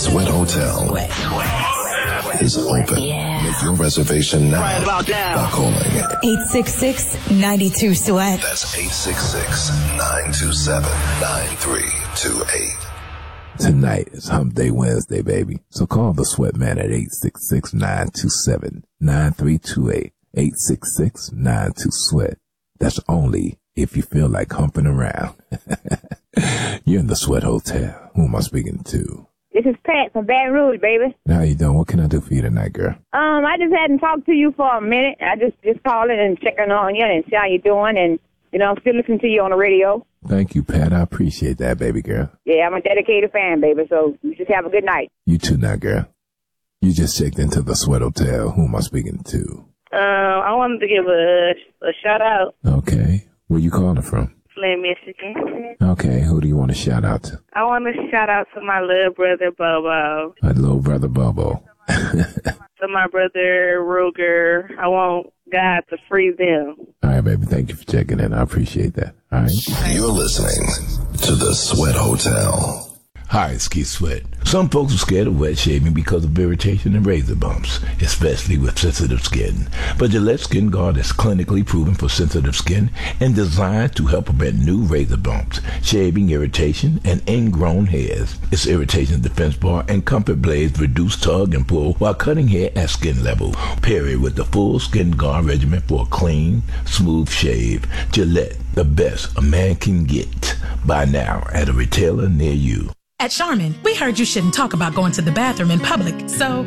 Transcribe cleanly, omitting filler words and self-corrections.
Sweat Hotel is open. Yeah. Make your reservation now Right about now. by calling 866-92-SWEAT. That's 866-927-9328. Tonight is Hump Day Wednesday, baby. So call the Sweat Man at 866-927-9328. 866-92-SWEAT. That's only if you feel like humping around. You're in the Sweat Hotel. Who am I speaking to? This is Pat from Baton Rouge, baby. How you doing? What can I do for you tonight, girl? I just hadn't talked to you for a minute. I just calling and checking on you and see how you're doing, and I'm still listening to you on the radio. Thank you, Pat. I appreciate that, baby girl. Yeah, I'm a dedicated fan, baby. So you just have a good night. You too now, girl. You just checked into the Sweat Hotel. Who am I speaking to? I wanted to give a shout out. Okay. Where you calling from? Flint, Michigan. Okay. Who do you want to shout out to? I want to shout out to my little brother, Bobo. My little brother, Bobo. To my brother, Ruger. I want God to free them. All right, baby. Thank you for checking in. I appreciate that. All right. You're listening to the Sweat Hotel. Hi, it's Keith Sweat. Some folks are scared of wet shaving because of irritation and razor bumps, especially with sensitive skin. But Gillette Skin Guard is clinically proven for sensitive skin and designed to help prevent new razor bumps, shaving irritation, and ingrown hairs. Its irritation defense bar and comfort blades reduce tug and pull while cutting hair at skin level. Pair it with the full Skin Guard regimen for a clean, smooth shave. Gillette, the best a man can get. Buy now at a retailer near you. At Charmin, we heard you shouldn't talk about going to the bathroom in public, so